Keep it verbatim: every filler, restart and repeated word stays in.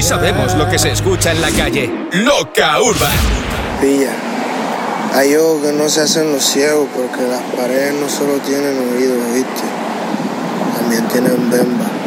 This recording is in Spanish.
sabemos lo que se escucha en la calle. Loca Urban. Pilla, hay ojos que no se hacen los ciegos porque las paredes no solo tienen oídos, ¿viste? También tienen bemba.